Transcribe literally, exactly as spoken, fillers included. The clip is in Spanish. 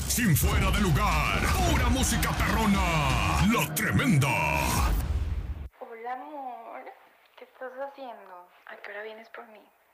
sin fuera de lugar, pura música perrona, La Tremenda. Hola, amor. ¿Qué estás haciendo? ¿A qué hora vienes por mí?